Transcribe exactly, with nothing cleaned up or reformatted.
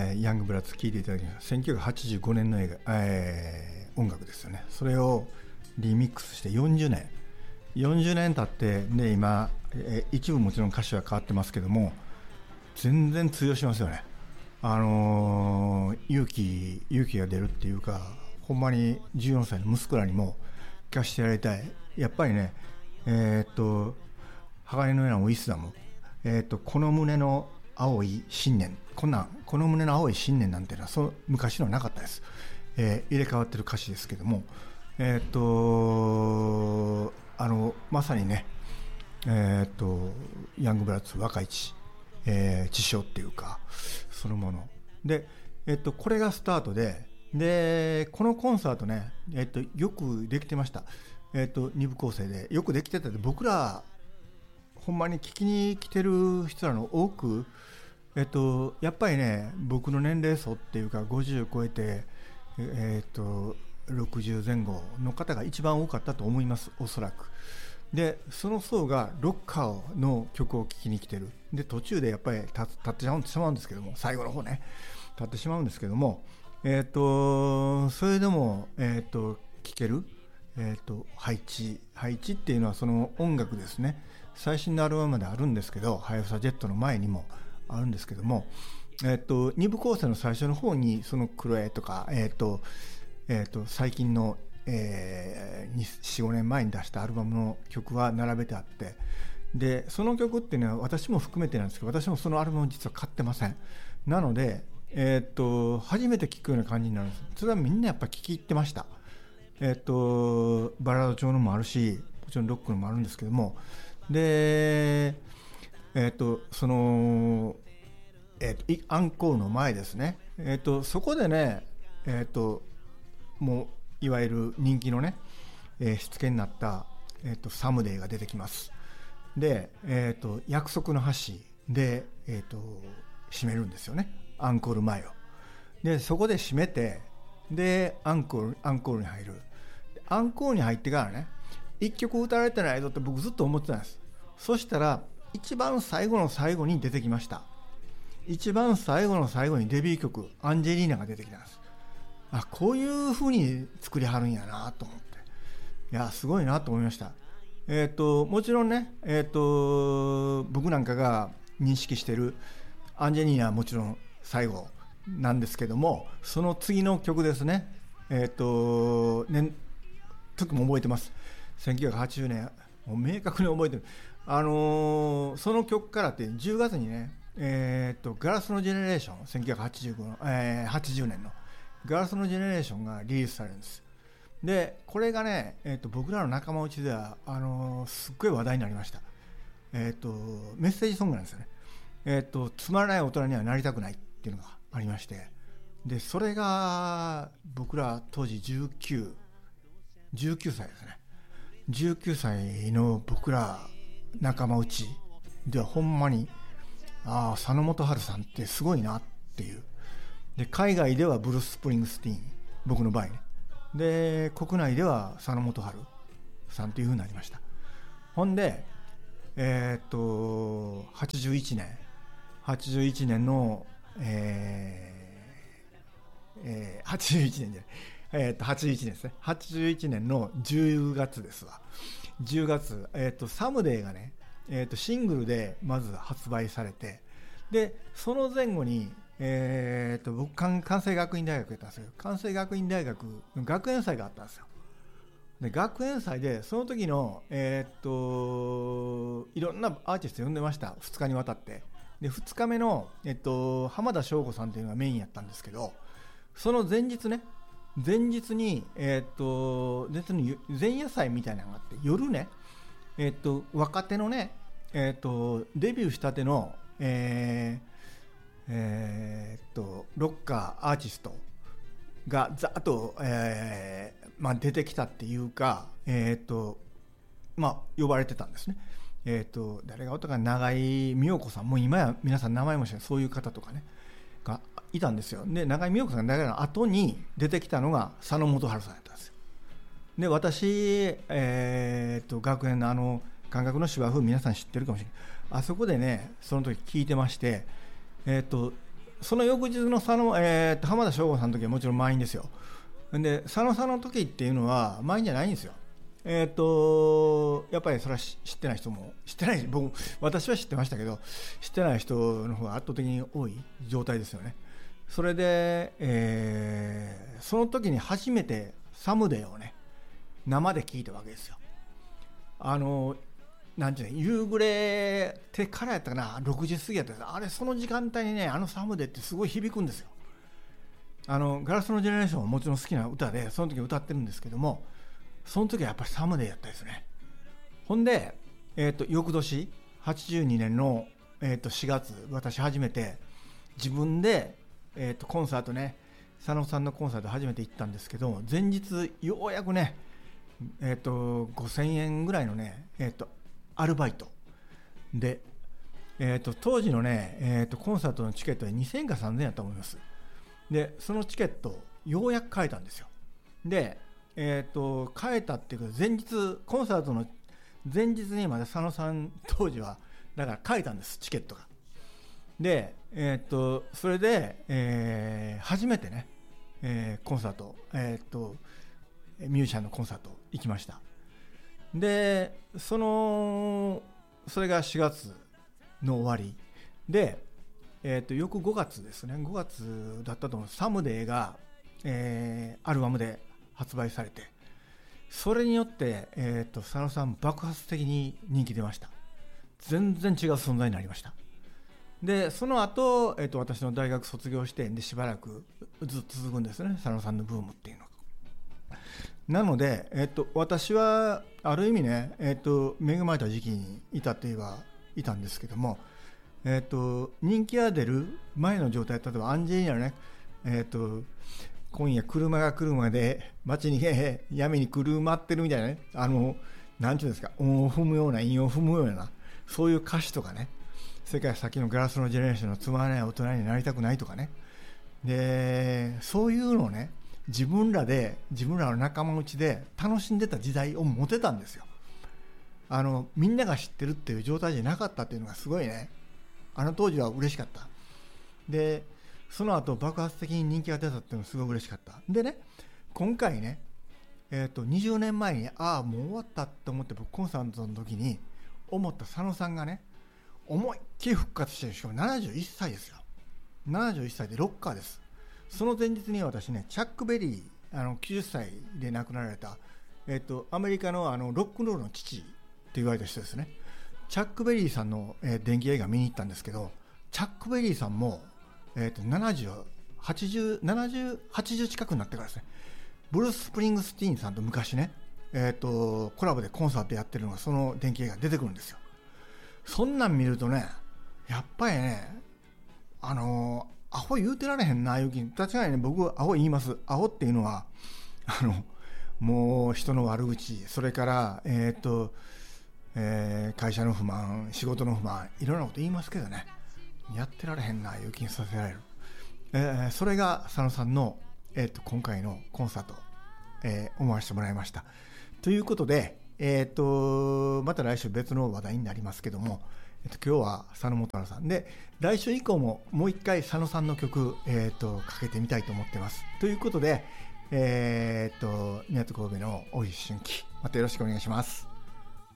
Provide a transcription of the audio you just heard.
えー、ヤングブラッツ聴いていただきました。せんきゅうひゃくはちじゅうごねんの映画、えー、音楽ですよね。それをリミックスしてよんじゅうねんよんじゅうねん経ってで今、えー、一部もちろん歌詞は変わってますけども全然通用しますよね。あのー、勇気勇気が出るっていうか、ほんまにじゅうよんさいの息子らにも聞かせてやりたい。やっぱりね、えー、っと鋼のようなウィスダム、えー、っとこの胸の青い信念、こんなんこの胸の青い信念なんていうのはそ昔のはなかったです。えー、入れ替わってる歌詞ですけども、えー、っとあのまさにね、えー、っとヤングブラッツ若い血、えー、血潮っていうかそのもので、えー、っとこれがスタートで、でこのコンサートね、えー、っとよくできてました。えー、っとに部構成でよくできてたで、僕らほんまに聞きに来てる人らの多く、えっと、やっぱりね僕の年齢層っていうかごじゅう超えて、えっと、ろくじゅう前後の方が一番多かったと思います、おそらく。でその層がロッカーの曲を聴きに来てる。で途中でやっぱり立ってしまうんですけども、最後の方ね立ってしまうんですけども、えっとそれでも、えっと聴ける、えっと配置配置っていうのはその音楽ですね。最新のアルバムまであるんですけど、はやぶさジェットの前にもあるんですけども、えっとに部構成の最初の方にそのクロエとか、えっとえっと最近の、えー、よん、ごねんまえに出したアルバムの曲は並べてあって、でその曲っていうのは私も含めてなんですけど、私もそのアルバムを実は買ってません。なので、えっと初めて聴くような感じになるんです。それはみんなやっぱ聴き入ってました。えっとバラード調のもあるし、もちろんロックのもあるんですけども、で、えー、とその、えー、とアンコールの前ですね、えー、とそこでね、えー、ともういわゆる人気のね、えー、しつけになった、えー、とサムデイが出てきます。で、えー、と約束の橋で、えー、と締めるんですよね、アンコール前を。でそこで締めて、でアンコール、アンコールに入る。アンコールに入ってからね、一曲歌われてないぞって僕ずっと思ってたんです。そしたら一番最後の最後に出てきました。一番最後の最後にデビュー曲アンジェリーナが出てきたんです。あ、こういう風に作りはるんやなと思って、いやすごいなと思いました。えーともちろんね、えーと僕なんかが認識してるアンジェリーナはもちろん最後なんですけども、その次の曲ですね、えーとね、時も覚えてます。せんきゅうひゃくはちじゅうねん、もう明確に覚えてる。あのー、その曲からってじゅうがつにね、えー、とガラスのジェネレーション、せんきゅうひゃくはちじゅうごの、えー、はちじゅうねんのガラスのジェネレーションがリリースされるんです。でこれがね、えー、と僕らの仲間内ではあのー、すっごい話題になりました。えー、とメッセージソングなんですよね。えー、とつまらない大人にはなりたくないっていうのがありまして、でそれが僕ら当時じゅうきゅう、じゅうきゅうさいですね。じゅうきゅうさいの僕ら仲間内ではほんまに、ああ佐野元春さんってすごいなっていう。で海外ではブルース・スプリングスティーン、僕の場合ね。で国内では佐野元春さんという風になりました。ほんでえー、っとはちじゅういちねんはちじゅういちねんの、えーえー、はちじゅういちねんじゃないえー、とはちじゅういちねんですね。はちじゅういちねんのじゅうがつですわ。じゅうがつ、えー、とサムデイがね、えー、とシングルでまず発売されて、でその前後に、えー、と僕関西学院大学やったんですよ。関西学院大学の学園祭があったんですよ。で学園祭でその時の、えー、といろんなアーティスト呼んでました。ふつかにわたって。でふつかめの、えー、と浜田省吾さんというのがメインやったんですけど、その前日ね、前日に、えー、と前夜祭みたいなのがあって、夜ね、えー、と若手のね、えー、とデビューしたての、えーえー、とロッカーアーティストがざっと、えーまあ、出てきたっていうか、えーとまあ、呼ばれてたんですね。えー、と誰がおったか、長井美代子さん、もう今や皆さん名前も知らない、そういう方とかねがいたんですよ。で長井美代子さんが長いの後に出てきたのが佐野元春さんだったんですよ。で私、えー、と学園のあの感覚の芝生、皆さん知ってるかもしれない。あそこでねその時聞いてまして、えー、とその翌日の佐野、えー、と浜田省吾さんの時はもちろん満員ですよ。で佐野さんの時っていうのは満員じゃないんですよ。えー、とやっぱりそれは知ってない人も知ってない僕私は知ってましたけど知ってない人の方が圧倒的に多い状態ですよね。それで、えー、その時に初めてサムデーをね生で聞いたわけですよ。あのなんていうの夕暮れてからやったかなろくじ過ぎやった。あれその時間帯にねあのサムデーってすごい響くんですよ。あのガラスのジェネレーションはもちろん好きな歌でその時歌ってるんですけどもその時はやっぱりサムデーやったですね。ほんで、えー、と翌年はちじゅうにねんの、えー、としがつ私初めて自分で、えー、とコンサートね佐野さんのコンサート初めて行ったんですけど前日ようやくね、えー、とごせんえんぐらいのね、えー、とアルバイトで、えー、と当時のね、えー、とコンサートのチケットはにせんえんかさんぜんえんやったと思います。でそのチケットようやく買えたんですよ。でえー、と変えたっていうか前日コンサートの前日にまで佐野さん当時はだから変えたんですチケットが。で、えー、とそれで、えー、初めてね、えー、コンサート、えー、とミュージシャンのコンサート行きました。でそのそれがしがつの終わりで、えー、と翌ごがつですねごがつだったと思うサムデーが、えー、アルバムで発売されてそれによって、えー、と佐野さん爆発的に人気出ました。全然違う存在になりました。でその後、えー、と私の大学卒業してでしばらくずっと続くんですね佐野さんのブームっていうのが。なので、えー、と私はある意味ね、えー、と恵まれた時期にいたって言えばいたんですけども、えー、と人気が出る前の状態、例えばアンジェリーナのね、えー、と今夜車が来るまで街にへへ闇に車ってるみたいなね、あのなんていうんですか音を踏むような韻を踏むようなそういう歌詞とかね、それからさっきのガラスのジェネレーションのつまらない大人になりたくないとかね、でそういうのをね自分らで自分らの仲間内で楽しんでた時代を持てたんですよ。あのみんなが知ってるっていう状態じゃなかったっていうのがすごいねあの当時は嬉しかった。でその後爆発的に人気が出たっていうのがすごい嬉しかった。でね今回ね、えー、とにじゅうねんまえにああもう終わったって思って僕コンサートの時に思った佐野さんがね思いっきり復活してる。しかもななじゅういっさいですよ。ななじゅういっさいでロッカーです。その前日に私ねチャック・ベリーあのきゅうじゅっさいで亡くなられた、えー、とアメリカ の, あのロックンロールの父って言われた人ですね。チャック・ベリーさんの、えー、電気映画見に行ったんですけどチャック・ベリーさんもえー、とななじゅう、はちじゅう、ななじゅう、はちじゅう近くになってからですねブルース・スプリングスティーンさんと昔ね、えー、とコラボでコンサートやってるのがその電気映画出てくるんですよ。そんなん見るとねやっぱりねあのー、アホ言うてられへんないう気に確かにね僕アホ言います。アホっていうのはあのもう人の悪口それからえっ、ー、と、えー、会社の不満仕事の不満いろんなこと言いますけどねやってられへんないう気にさせられる、えー、それが佐野さんの、えー、と今回のコンサート、えー、思わせてもらいましたということで、えー、とまた来週別の話題になりますけども、えー、と今日は佐野元春さんで来週以降ももう一回佐野さんの曲、えー、とかけてみたいと思ってますということで、えー、と港神戸の大石春樹またよろしくお願いします。